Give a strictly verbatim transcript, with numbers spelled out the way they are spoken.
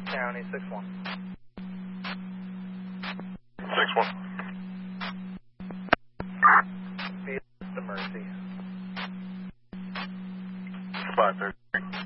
County, six one. six one. Field to Mercy. five thirty-three.